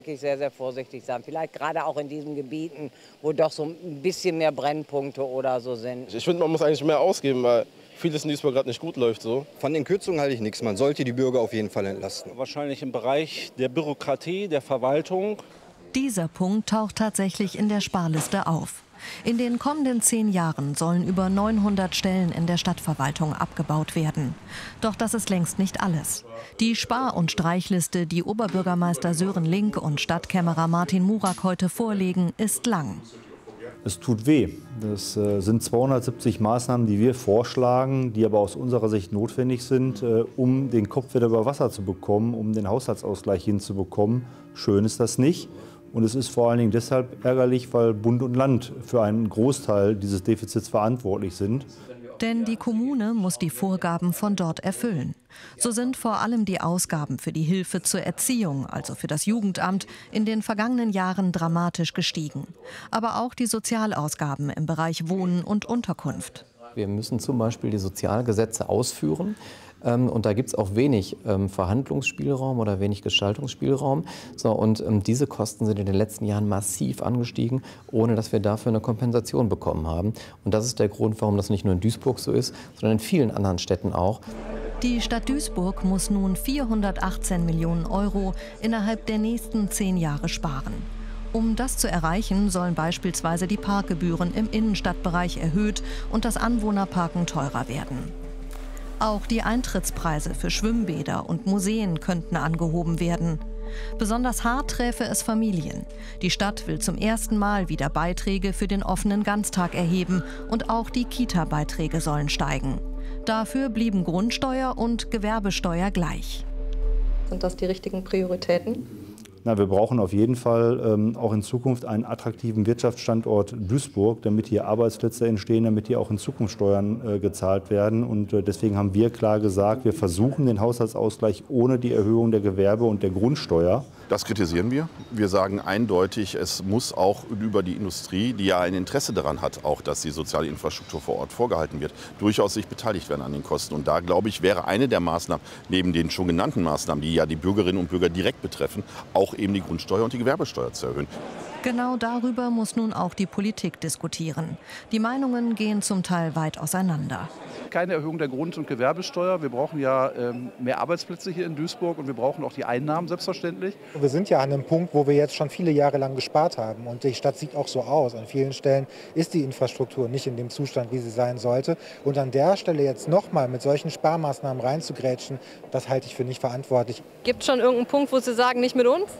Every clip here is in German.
Sehr, sehr vorsichtig sein. Vielleicht gerade auch in diesen Gebieten, wo doch so ein bisschen mehr Brennpunkte oder so sind. Ich finde, man muss eigentlich mehr ausgeben, weil vieles in Duisburg gerade nicht gut läuft. So. Von den Kürzungen halte ich nichts. Man sollte die Bürger auf jeden Fall entlasten. Wahrscheinlich im Bereich der Bürokratie, der Verwaltung. Dieser Punkt taucht tatsächlich in der Sparliste auf. In den kommenden 10 Jahren sollen über 900 Stellen in der Stadtverwaltung abgebaut werden. Doch das ist längst nicht alles. Die Spar- und Streichliste, die Oberbürgermeister Sören Link und Stadtkämmerer Martin Murak heute vorlegen, ist lang. Es tut weh. Das sind 270 Maßnahmen, die wir vorschlagen, die aber aus unserer Sicht notwendig sind, um den Kopf wieder über Wasser zu bekommen, um den Haushaltsausgleich hinzubekommen. Schön ist das nicht. Und es ist vor allen Dingen deshalb ärgerlich, weil Bund und Land für einen Großteil dieses Defizits verantwortlich sind. Denn die Kommune muss die Vorgaben von dort erfüllen. So sind vor allem die Ausgaben für die Hilfe zur Erziehung, also für das Jugendamt, in den vergangenen Jahren dramatisch gestiegen. Aber auch die Sozialausgaben im Bereich Wohnen und Unterkunft. Wir müssen zum Beispiel die Sozialgesetze ausführen. Und da gibt es auch wenig Verhandlungsspielraum oder wenig Gestaltungsspielraum. So, und diese Kosten sind in den letzten Jahren massiv angestiegen, ohne dass wir dafür eine Kompensation bekommen haben. Und das ist der Grund, warum das nicht nur in Duisburg so ist, sondern in vielen anderen Städten auch. Die Stadt Duisburg muss nun 418 Millionen Euro innerhalb der nächsten 10 Jahre sparen. Um das zu erreichen, sollen beispielsweise die Parkgebühren im Innenstadtbereich erhöht und das Anwohnerparken teurer werden. Auch die Eintrittspreise für Schwimmbäder und Museen könnten angehoben werden. Besonders hart träfe es Familien. Die Stadt will zum ersten Mal wieder Beiträge für den offenen Ganztag erheben und auch die Kita-Beiträge sollen steigen. Dafür blieben Grundsteuer und Gewerbesteuer gleich. Sind das die richtigen Prioritäten? Na, wir brauchen auf jeden Fall auch in Zukunft einen attraktiven Wirtschaftsstandort Duisburg, damit hier Arbeitsplätze entstehen, damit hier auch in Zukunft Steuern gezahlt werden. Und deswegen haben wir klar gesagt, wir versuchen den Haushaltsausgleich ohne die Erhöhung der Gewerbe- und der Grundsteuer. Das kritisieren wir. Wir sagen eindeutig, es muss auch über die Industrie, die ja ein Interesse daran hat, auch dass die soziale Infrastruktur vor Ort vorgehalten wird, durchaus sich beteiligt werden an den Kosten. Und da, glaube ich, wäre eine der Maßnahmen, neben den schon genannten Maßnahmen, die ja die Bürgerinnen und Bürger direkt betreffen, auch eben die Grundsteuer und die Gewerbesteuer zu erhöhen. Genau darüber muss nun auch die Politik diskutieren. Die Meinungen gehen zum Teil weit auseinander. Keine Erhöhung der Grund- und Gewerbesteuer. Wir brauchen ja mehr Arbeitsplätze hier in Duisburg und wir brauchen auch die Einnahmen selbstverständlich. Wir sind ja an einem Punkt, wo wir jetzt schon viele Jahre lang gespart haben und die Stadt sieht auch so aus. An vielen Stellen ist die Infrastruktur nicht in dem Zustand, wie sie sein sollte. Und an der Stelle jetzt nochmal mit solchen Sparmaßnahmen reinzugrätschen, das halte ich für nicht verantwortlich. Gibt es schon irgendeinen Punkt, wo Sie sagen, nicht mit uns?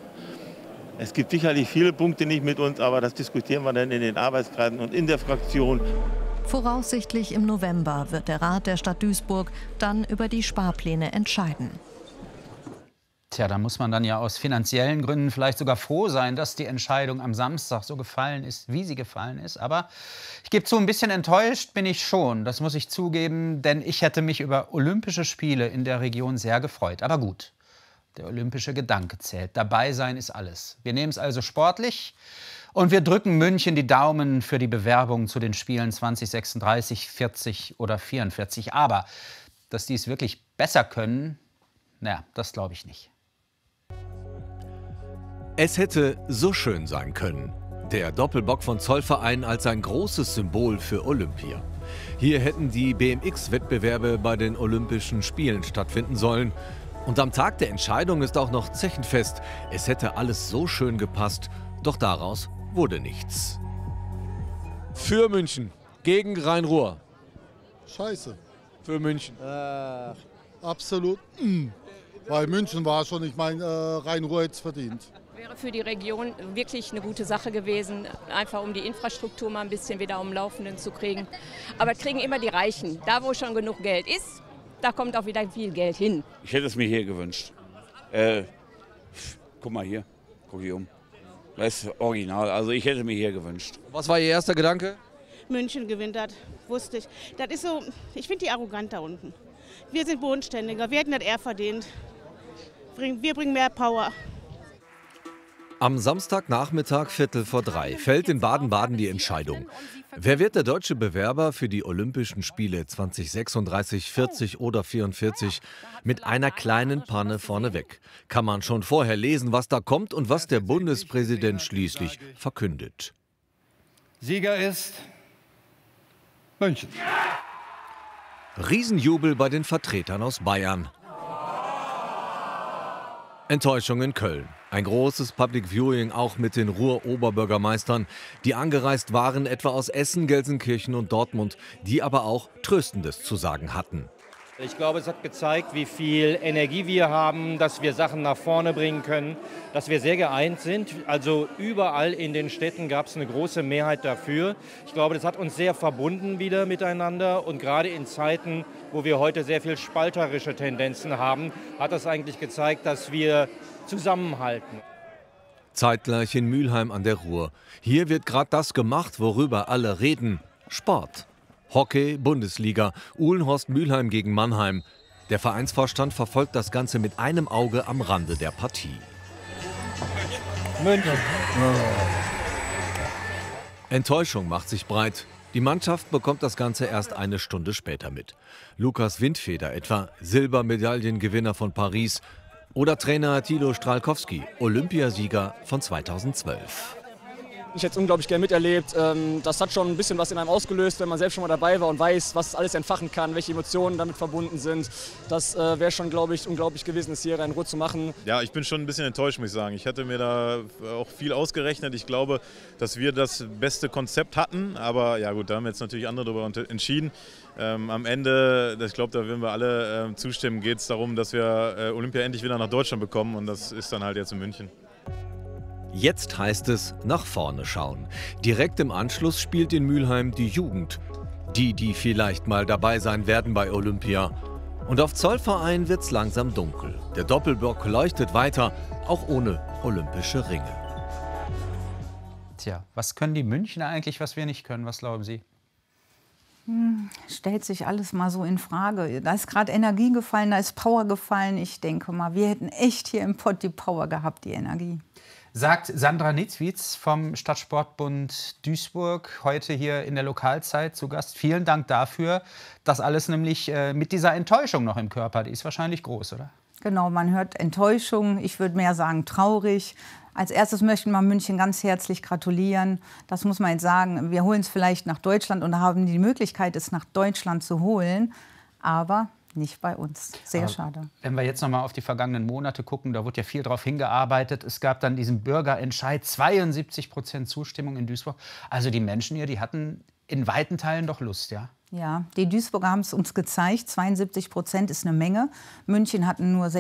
Es gibt sicherlich viele Punkte nicht mit uns, aber das diskutieren wir dann in den Arbeitskreisen und in der Fraktion. Voraussichtlich im November wird der Rat der Stadt Duisburg dann über die Sparpläne entscheiden. Tja, da muss man dann ja aus finanziellen Gründen vielleicht sogar froh sein, dass die Entscheidung am Samstag so gefallen ist, wie sie gefallen ist. Aber ich gebe zu, ein bisschen enttäuscht bin ich schon, das muss ich zugeben, denn ich hätte mich über Olympische Spiele in der Region sehr gefreut. Aber gut. Der olympische Gedanke zählt. Dabei sein ist alles. Wir nehmen es also sportlich und wir drücken München die Daumen für die Bewerbung zu den Spielen 2036, 40 oder 44. Aber dass die es wirklich besser können, naja, das glaube ich nicht. Es hätte so schön sein können. Der Doppelbock von Zollverein als ein großes Symbol für Olympia. Hier hätten die BMX-Wettbewerbe bei den Olympischen Spielen stattfinden sollen. Und am Tag der Entscheidung ist auch noch Zechenfest. Es hätte alles so schön gepasst, doch daraus wurde nichts. Für München, gegen Rhein-Ruhr. Scheiße. Für München. Absolut. Weil München war schon, ich meine, Rhein-Ruhr hätte es verdient. Wäre für die Region wirklich eine gute Sache gewesen, einfach um die Infrastruktur mal ein bisschen wieder am Laufenden zu kriegen. Aber kriegen immer die Reichen. Da, wo schon genug Geld ist, da kommt auch wieder viel Geld hin. Ich hätte es mir hier gewünscht. Guck mal hier, guck hier um. Das ist original, also ich hätte mir hier gewünscht. Was war Ihr erster Gedanke? München gewinnt das, wusste ich. Das ist so, ich finde die arrogant da unten. Wir sind bodenständiger, wir hätten das eher verdient. Wir bringen mehr Power. Am Samstagnachmittag 2:45 fällt in Baden-Baden die Entscheidung. Wer wird der deutsche Bewerber für die Olympischen Spiele 2036, 40 oder 44? Mit einer kleinen Panne vorneweg. Kann man schon vorher lesen, was da kommt und was der Bundespräsident schließlich verkündet. Sieger ist München. Riesenjubel bei den Vertretern aus Bayern. Enttäuschung in Köln. Ein großes Public Viewing auch mit den Ruhr-Oberbürgermeistern, die angereist waren, etwa aus Essen, Gelsenkirchen und Dortmund, die aber auch Tröstendes zu sagen hatten. Ich glaube, es hat gezeigt, wie viel Energie wir haben, dass wir Sachen nach vorne bringen können, dass wir sehr geeint sind. Also überall in den Städten gab es eine große Mehrheit dafür. Ich glaube, das hat uns sehr verbunden wieder miteinander. Und gerade in Zeiten, wo wir heute sehr viel spalterische Tendenzen haben, hat das eigentlich gezeigt, dass wir zusammenhalten. Zeitgleich in Mülheim an der Ruhr. Hier wird gerade das gemacht, worüber alle reden: Sport. Hockey, Bundesliga, Uhlenhorst-Mülheim gegen Mannheim. Der Vereinsvorstand verfolgt das Ganze mit einem Auge am Rande der Partie. München. Enttäuschung macht sich breit. Die Mannschaft bekommt das Ganze erst eine Stunde später mit. Lukas Windfeder etwa, Silbermedaillengewinner von Paris. Oder Trainer Thilo Stralkowski, Olympiasieger von 2012. Ich hätte es unglaublich gerne miterlebt. Das hat schon ein bisschen was in einem ausgelöst, wenn man selbst schon mal dabei war und weiß, was alles entfachen kann, welche Emotionen damit verbunden sind. Das wäre schon, glaube ich, unglaublich gewesen, es hier in Ruhr zu machen. Ja, ich bin schon ein bisschen enttäuscht, muss ich sagen. Ich hatte mir da auch viel ausgerechnet. Ich glaube, dass wir das beste Konzept hatten. Aber ja gut, da haben jetzt natürlich andere darüber entschieden. Am Ende, ich glaube, da würden wir alle zustimmen, geht es darum, dass wir Olympia endlich wieder nach Deutschland bekommen. Und das ist dann halt jetzt in München. Jetzt heißt es nach vorne schauen. Direkt im Anschluss spielt in Mülheim die Jugend. Die vielleicht mal dabei sein werden bei Olympia. Und auf Zollverein wird's langsam dunkel. Der Doppelbock leuchtet weiter, auch ohne olympische Ringe. Tja, was können die Münchner eigentlich, was wir nicht können? Was glauben Sie? Stellt sich alles mal so in Frage. Da ist gerade Energie gefallen, da ist Power gefallen. Ich denke mal, wir hätten echt hier im Pott die Power gehabt, die Energie. Sagt Sandra Nitzwitz vom Stadtsportbund Duisburg, heute hier in der Lokalzeit zu Gast. Vielen Dank dafür, dass alles nämlich mit dieser Enttäuschung noch im Körper, die ist wahrscheinlich groß, oder? Genau, man hört Enttäuschung, ich würde mehr sagen traurig. Als erstes möchten wir München ganz herzlich gratulieren. Das muss man jetzt sagen, wir holen es vielleicht nach Deutschland und haben die Möglichkeit, es nach Deutschland zu holen, aber nicht bei uns. Sehr schade. Wenn wir jetzt noch mal auf die vergangenen Monate gucken, da wurde ja viel darauf hingearbeitet. Es gab dann diesen Bürgerentscheid, 72% Zustimmung in Duisburg. Also die Menschen hier, die hatten in weiten Teilen doch Lust, ja? Ja, die Duisburger haben es uns gezeigt. 72% ist eine Menge. München hatten nur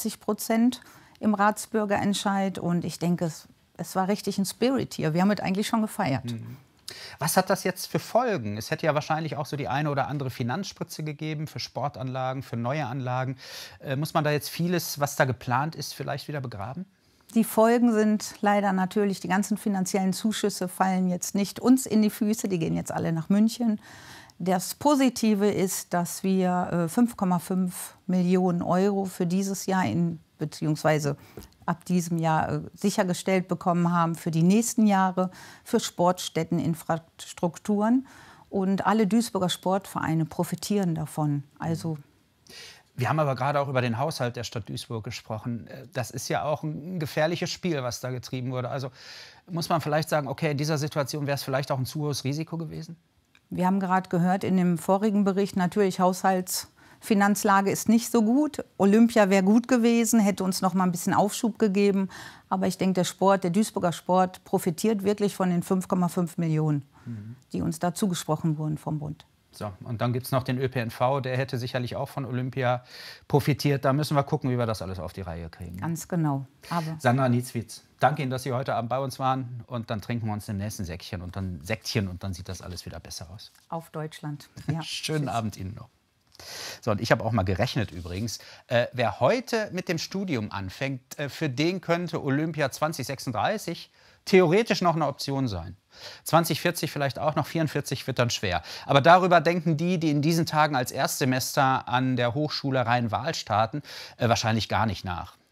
66% im Ratsbürgerentscheid. Und ich denke, es war richtig ein Spirit hier. Wir haben es eigentlich schon gefeiert. Mhm. Was hat das jetzt für Folgen? Es hätte ja wahrscheinlich auch so die eine oder andere Finanzspritze gegeben für Sportanlagen, für neue Anlagen. Muss man da jetzt vieles, was da geplant ist, vielleicht wieder begraben? Die Folgen sind leider natürlich, die ganzen finanziellen Zuschüsse fallen jetzt nicht uns in die Füße, die gehen jetzt alle nach München. Das Positive ist, dass wir 5,5 Millionen Euro für dieses Jahr beziehungsweise ab diesem Jahr sichergestellt bekommen haben für die nächsten Jahre, für Sportstätten, Infrastrukturen. Und alle Duisburger Sportvereine profitieren davon. Also wir haben aber gerade auch über den Haushalt der Stadt Duisburg gesprochen. Das ist ja auch ein gefährliches Spiel, was da getrieben wurde. Also muss man vielleicht sagen, okay, in dieser Situation wäre es vielleicht auch ein zu hohes Risiko gewesen? Wir haben gerade gehört in dem vorigen Bericht, natürlich Finanzlage ist nicht so gut. Olympia wäre gut gewesen, hätte uns noch mal ein bisschen Aufschub gegeben. Aber ich denke, der Duisburger Sport profitiert wirklich von den 5,5 Millionen, die uns da zugesprochen wurden vom Bund. So, und dann gibt es noch den ÖPNV, der hätte sicherlich auch von Olympia profitiert. Da müssen wir gucken, wie wir das alles auf die Reihe kriegen. Ganz genau. Aber Sandra Nitzwitz, danke Ihnen, dass Sie heute Abend bei uns waren. Und dann trinken wir uns im nächsten Säckchen und dann sieht das alles wieder besser aus. Auf Deutschland. Ja. Schönen Abend Ihnen noch. So, und ich habe auch mal gerechnet übrigens, wer heute mit dem Studium anfängt, für den könnte Olympia 2036 theoretisch noch eine Option sein. 2040 vielleicht auch noch, 44 wird dann schwer. Aber darüber denken die in diesen Tagen als Erstsemester an der Hochschule Rhein-Waal starten, wahrscheinlich gar nicht nach.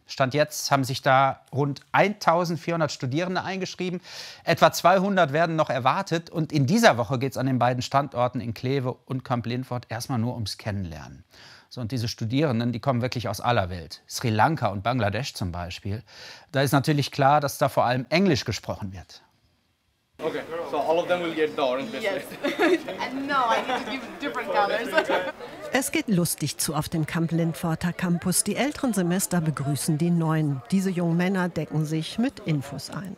Stand jetzt haben sich da rund 1.400 Studierende eingeschrieben. Etwa 200 werden noch erwartet. Und in dieser Woche geht es an den beiden Standorten in Kleve und Kamp-Lintfort erstmal nur ums Kennenlernen. So, und diese Studierenden, die kommen wirklich aus aller Welt. Sri Lanka und Bangladesch zum Beispiel. Da ist natürlich klar, dass da vor allem Englisch gesprochen wird. Okay, so all of them will get the orange bracelet. Yes. No, I need to give different colors. Es geht lustig zu auf dem Kamp-Lintforter Campus. Die älteren Semester begrüßen die Neuen. Diese jungen Männer decken sich mit Infos ein.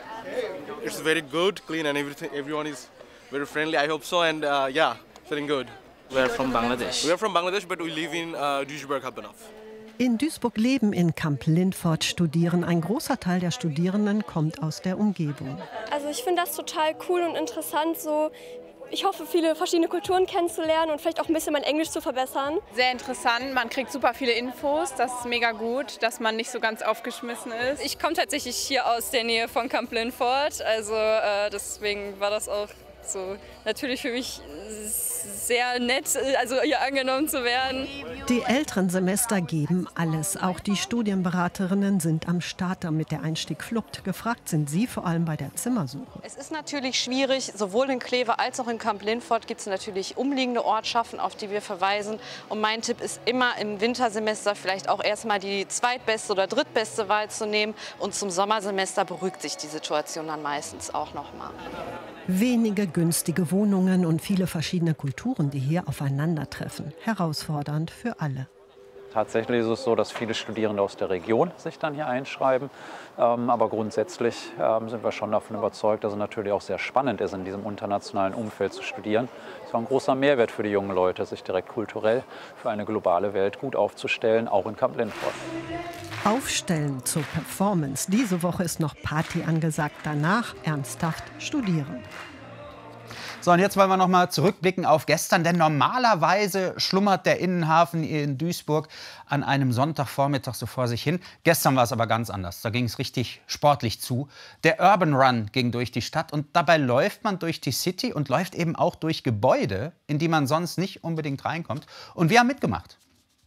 It's very good, clean and everything. Everyone is very friendly. I hope so and yeah, feeling good. We are from Bangladesh. We are from Bangladesh, but we live in Duisburg-Habenhof. In Duisburg leben, in Kamp-Lintfort studieren. Ein großer Teil der Studierenden kommt aus der Umgebung. Also ich finde das total cool und interessant, so ich hoffe, viele verschiedene Kulturen kennenzulernen und vielleicht auch ein bisschen mein Englisch zu verbessern. Sehr interessant, man kriegt super viele Infos, das ist mega gut, dass man nicht so ganz aufgeschmissen ist. Ich komme tatsächlich hier aus der Nähe von Kamp-Lintfort, also deswegen war das auch so natürlich für mich sehr nett, also hier angenommen zu werden. Die älteren Semester geben alles. Auch die Studienberaterinnen sind am Start, damit der Einstieg fluppt. Gefragt sind sie vor allem bei der Zimmersuche. Es ist natürlich schwierig, sowohl in Kleve als auch in Kamp-Lintfort gibt es natürlich umliegende Ortschaften, auf die wir verweisen. Und mein Tipp ist immer im Wintersemester vielleicht auch erstmal die zweitbeste oder drittbeste Wahl zu nehmen. Und zum Sommersemester beruhigt sich die Situation dann meistens auch noch mal. Wenige günstige Wohnungen und viele verschiedene Kulturen, die hier aufeinandertreffen. Herausfordernd für alle. Tatsächlich ist es so, dass viele Studierende aus der Region sich dann hier einschreiben. Aber grundsätzlich sind wir schon davon überzeugt, dass es natürlich auch sehr spannend ist, in diesem internationalen Umfeld zu studieren. Es war ein großer Mehrwert für die jungen Leute, sich direkt kulturell für eine globale Welt gut aufzustellen, auch in Kamp-Lintfort. Aufstellen zur Performance. Diese Woche ist noch Party angesagt, danach ernsthaft studieren. So, und jetzt wollen wir noch mal zurückblicken auf gestern, denn normalerweise schlummert der Innenhafen hier in Duisburg an einem Sonntagvormittag so vor sich hin. Gestern war es aber ganz anders, da ging es richtig sportlich zu. Der Urban Run ging durch die Stadt und dabei läuft man durch die City und läuft eben auch durch Gebäude, in die man sonst nicht unbedingt reinkommt. Und wir haben mitgemacht.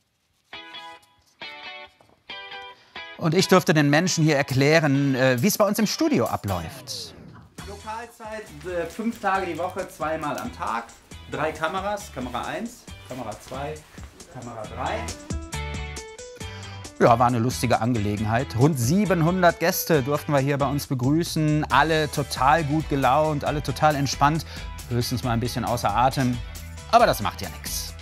Und ich durfte den Menschen hier erklären, wie es bei uns im Studio abläuft. Lokalzeit, 5 Tage die Woche, 2-mal am Tag. 3 Kameras, Kamera 1, Kamera 2, Kamera 3. Ja, war eine lustige Angelegenheit. Rund 700 Gäste durften wir hier bei uns begrüßen. Alle total gut gelaunt, alle total entspannt. Höchstens mal ein bisschen außer Atem. Aber das macht ja nichts.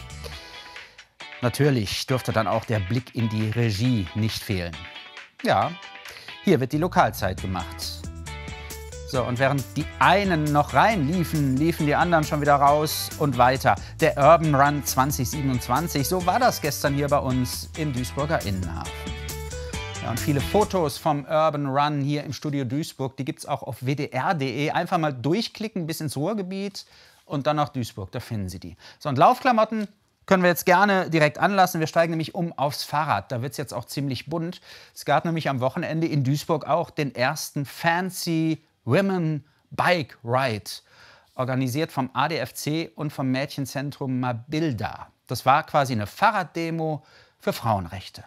Natürlich durfte dann auch der Blick in die Regie nicht fehlen. Ja, hier wird die Lokalzeit gemacht. So, und während die einen noch reinliefen, liefen die anderen schon wieder raus und weiter. Der Urban Run 2027, so war das gestern hier bei uns im Duisburger Innenhafen. Ja, und viele Fotos vom Urban Run hier im Studio Duisburg, die gibt es auch auf wdr.de. Einfach mal durchklicken bis ins Ruhrgebiet und dann nach Duisburg, da finden Sie die. So, und Laufklamotten können wir jetzt gerne direkt anlassen. Wir steigen nämlich um aufs Fahrrad. Da wird es jetzt auch ziemlich bunt. Es gab nämlich am Wochenende in Duisburg auch den ersten Fancy Women Bike Ride, organisiert vom ADFC und vom Mädchenzentrum Mabilda. Das war quasi eine Fahrraddemo für Frauenrechte.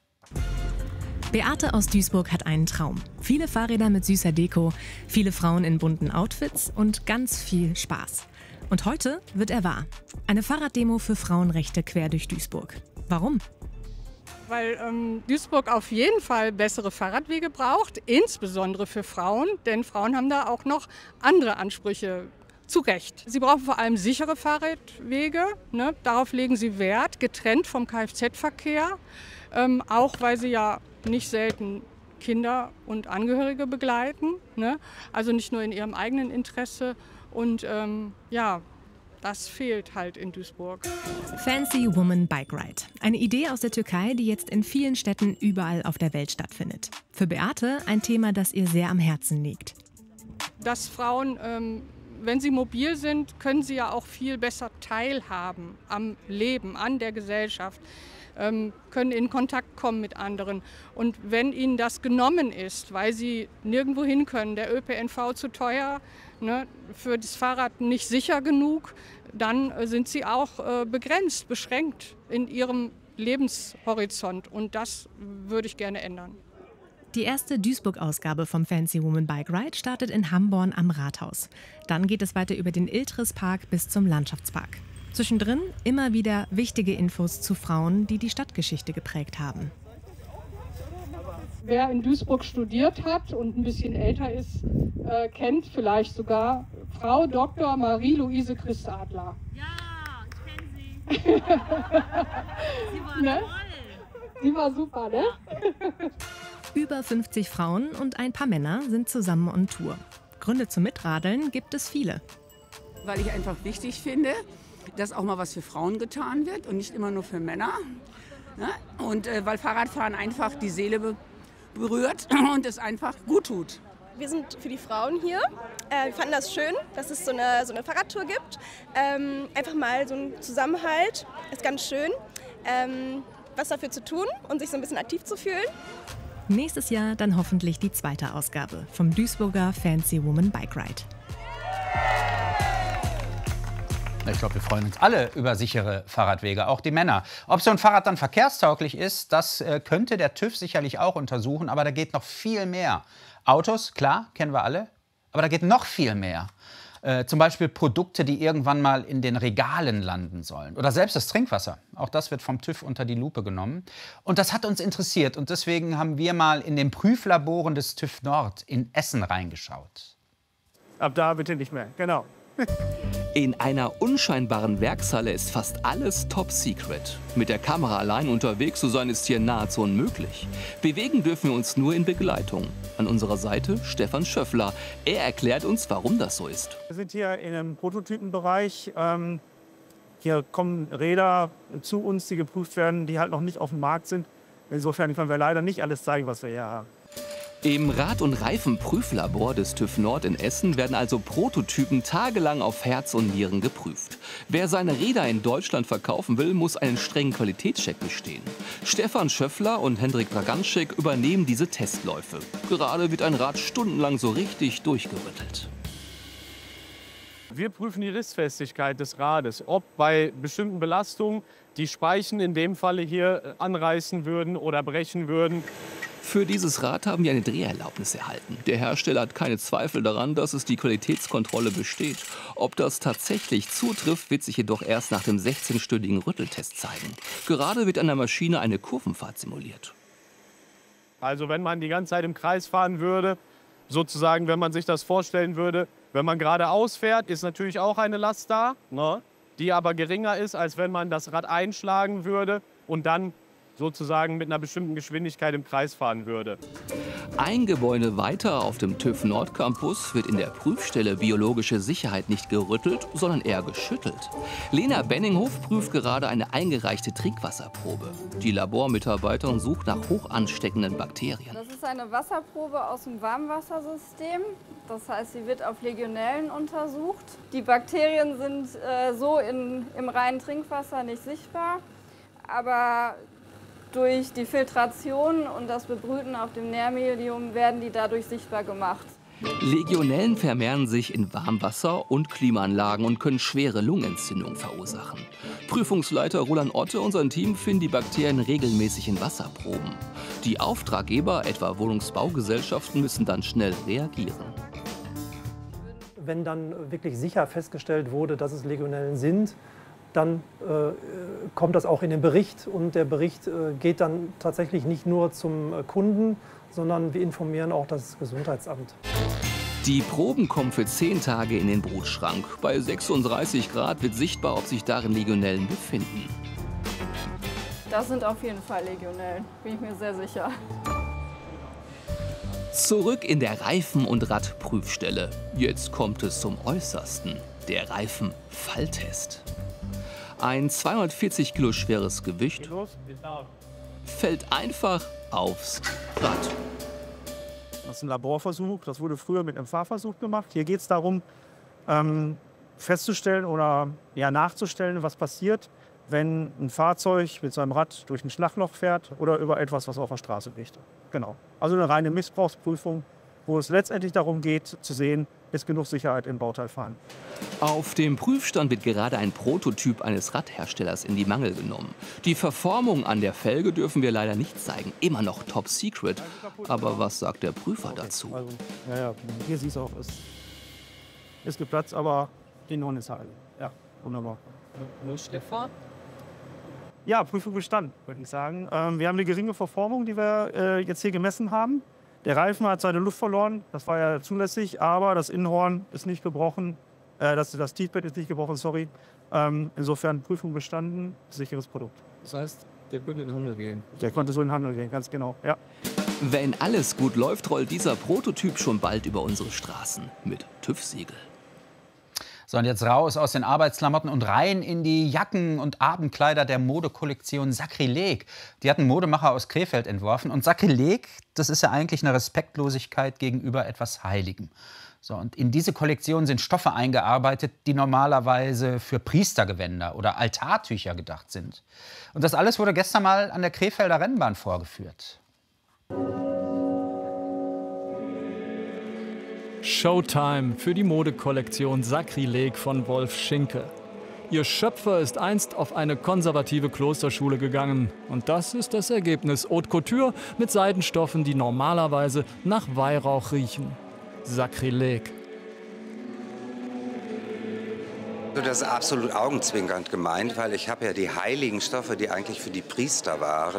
Beate aus Duisburg hat einen Traum. Viele Fahrräder mit süßer Deko, viele Frauen in bunten Outfits und ganz viel Spaß. Und heute wird er wahr. Eine Fahrraddemo für Frauenrechte quer durch Duisburg. Warum? Weil Duisburg auf jeden Fall bessere Fahrradwege braucht, insbesondere für Frauen, denn Frauen haben da auch noch andere Ansprüche. Zu Recht. Sie brauchen vor allem sichere Fahrradwege, ne? Darauf legen sie Wert, getrennt vom Kfz-Verkehr, auch weil sie ja nicht selten Kinder und Angehörige begleiten, ne? Also nicht nur in ihrem eigenen Interesse und ja, das fehlt halt in Duisburg. Fancy Woman Bike Ride. Eine Idee aus der Türkei, die jetzt in vielen Städten überall auf der Welt stattfindet. Für Beate ein Thema, das ihr sehr am Herzen liegt. Dass Frauen, wenn sie mobil sind, können sie ja auch viel besser teilhaben am Leben, an der Gesellschaft, können in Kontakt kommen mit anderen. Und wenn ihnen das genommen ist, weil sie nirgendwo hin können, der ÖPNV zu teuer, ne, für das Fahrrad nicht sicher genug, dann sind sie auch begrenzt, beschränkt in ihrem Lebenshorizont und das würde ich gerne ändern. Die erste Duisburg-Ausgabe vom Fancy Woman Bike Ride startet in Hamborn am Rathaus. Dann geht es weiter über den Iltris-Park bis zum Landschaftspark. Zwischendrin immer wieder wichtige Infos zu Frauen, die die Stadtgeschichte geprägt haben. Wer in Duisburg studiert hat und ein bisschen älter ist, kennt vielleicht sogar Frau Dr. Marie-Louise Christadler. Ja, ich kenne sie. Sie war Ne? toll. Sie war super, ne? Über 50 Frauen und ein paar Männer sind zusammen on Tour. Gründe zum Mitradeln gibt es viele. Weil ich einfach wichtig finde, dass auch mal was für Frauen getan wird und nicht immer nur für Männer. Ja? Und weil Fahrradfahren einfach die Seele berührt und es einfach gut tut. Wir sind für die Frauen hier. Wir fanden das schön, dass es so eine Fahrradtour gibt. Einfach mal so ein Zusammenhalt, ist ganz schön. Was dafür zu tun und sich so ein bisschen aktiv zu fühlen. Nächstes Jahr dann hoffentlich die zweite Ausgabe vom Duisburger Fancy Woman Bike Ride. Ich glaube, wir freuen uns alle über sichere Fahrradwege, auch die Männer. Ob so ein Fahrrad dann verkehrstauglich ist, das könnte der TÜV sicherlich auch untersuchen, aber da geht noch viel mehr. Autos, klar, kennen wir alle, aber da geht noch viel mehr. Zum Beispiel Produkte, die irgendwann mal in den Regalen landen sollen. Oder selbst das Trinkwasser. Auch das wird vom TÜV unter die Lupe genommen. Und das hat uns interessiert. Und deswegen haben wir mal in den Prüflaboren des TÜV Nord in Essen reingeschaut. Ab da bitte nicht mehr, genau. In einer unscheinbaren Werkshalle ist fast alles top secret. Mit der Kamera allein unterwegs zu sein ist hier nahezu unmöglich. Bewegen dürfen wir uns nur in Begleitung. An unserer Seite Stefan Schöffler. Er erklärt uns, warum das so ist. Wir sind hier in einem Prototypenbereich. Hier kommen Räder zu uns, die geprüft werden, die halt noch nicht auf dem Markt sind. Insofern können wir leider nicht alles zeigen, was wir hier haben. Im Rad- und Reifenprüflabor des TÜV Nord in Essen werden also Prototypen tagelang auf Herz und Nieren geprüft. Wer seine Räder in Deutschland verkaufen will, muss einen strengen Qualitätscheck bestehen. Stefan Schöffler und Hendrik Draganschek übernehmen diese Testläufe. Gerade wird ein Rad stundenlang so richtig durchgerüttelt. Wir prüfen die Rissfestigkeit des Rades, ob bei bestimmten Belastungen die Speichen in dem Falle hier anreißen würden oder brechen würden. Für dieses Rad haben wir eine Dreherlaubnis erhalten. Der Hersteller hat keine Zweifel daran, dass es die Qualitätskontrolle besteht. Ob das tatsächlich zutrifft, wird sich jedoch erst nach dem 16-stündigen Rütteltest zeigen. Gerade wird an der Maschine eine Kurvenfahrt simuliert. Also wenn man die ganze Zeit im Kreis fahren würde, sozusagen, wenn man sich das vorstellen würde, wenn man geradeaus fährt, ist natürlich auch eine Last da, ne, die aber geringer ist, als wenn man das Rad einschlagen würde und dann sozusagen mit einer bestimmten Geschwindigkeit im Kreis fahren würde. Ein Gebäude weiter auf dem TÜV Nord Campus wird in der Prüfstelle Biologische Sicherheit nicht gerüttelt, sondern eher geschüttelt. Lena Benninghof prüft gerade eine eingereichte Trinkwasserprobe. Die Labormitarbeiterin sucht nach hochansteckenden Bakterien. Das ist eine Wasserprobe aus dem Warmwassersystem. Das heißt, sie wird auf Legionellen untersucht. Die Bakterien sind so im reinen Trinkwasser nicht sichtbar, aber durch die Filtration und das Bebrüten auf dem Nährmedium werden die dadurch sichtbar gemacht. Legionellen vermehren sich in Warmwasser- und Klimaanlagen und können schwere Lungenentzündungen verursachen. Prüfungsleiter Roland Otte und sein Team finden die Bakterien regelmäßig in Wasserproben. Die Auftraggeber, etwa Wohnungsbaugesellschaften, müssen dann schnell reagieren. Wenn dann wirklich sicher festgestellt wurde, dass es Legionellen sind, dann kommt das auch in den Bericht und der Bericht geht dann tatsächlich nicht nur zum Kunden, sondern wir informieren auch das Gesundheitsamt. Die Proben kommen für 10 Tage in den Brutschrank. Bei 36 Grad wird sichtbar, ob sich darin Legionellen befinden. Das sind auf jeden Fall Legionellen, bin ich mir sehr sicher. Zurück in der Reifen- und Radprüfstelle. Jetzt kommt es zum Äußersten, der Reifenfalltest. Ein 240 Kilo schweres Gewicht fällt einfach aufs Rad. Das ist ein Laborversuch, das wurde früher mit einem Fahrversuch gemacht. Hier geht es darum, festzustellen oder nachzustellen, was passiert, wenn ein Fahrzeug mit seinem Rad durch ein Schlagloch fährt oder über etwas, was auf der Straße liegt. Genau. Also eine reine Missbrauchsprüfung, wo es letztendlich darum geht, zu sehen, ist genug Sicherheit im Bauteil vorhanden. Auf dem Prüfstand wird gerade ein Prototyp eines Radherstellers in die Mangel genommen. Die Verformung an der Felge dürfen wir leider nicht zeigen. Immer noch top secret. Aber was sagt der Prüfer dazu? Also, ja, hier siehst du auch, ist geplatzt, aber die Norm ist heil. Ja, wunderbar. Stefan? Ja, Prüfung bestanden, würde ich sagen. Wir haben eine geringe Verformung, die wir jetzt hier gemessen haben. Der Reifen hat seine Luft verloren, das war ja zulässig, aber das Innenhorn ist nicht gebrochen. Das Tiefbett ist nicht gebrochen, sorry. Insofern Prüfung bestanden, sicheres Produkt. Das heißt, der könnte in den Handel gehen? Der konnte so in den Handel gehen, ganz genau, ja. Wenn alles gut läuft, rollt dieser Prototyp schon bald über unsere Straßen mit TÜV-Siegel. So, und jetzt raus aus den Arbeitsklamotten und rein in die Jacken und Abendkleider der Modekollektion Sakrileg. Die hat ein Modemacher aus Krefeld entworfen. Und Sakrileg, das ist ja eigentlich eine Respektlosigkeit gegenüber etwas Heiligem. So, und in diese Kollektion sind Stoffe eingearbeitet, die normalerweise für Priestergewänder oder Altartücher gedacht sind. Und das alles wurde gestern mal an der Krefelder Rennbahn vorgeführt. Showtime für die Modekollektion Sakrileg von Wolf Schinke. Ihr Schöpfer ist einst auf eine konservative Klosterschule gegangen. Und das ist das Ergebnis. Haute Couture mit Seidenstoffen, die normalerweise nach Weihrauch riechen. Sakrileg. Das ist absolut augenzwinkernd gemeint, weil ich habe ja die heiligen Stoffe, die eigentlich für die Priester waren,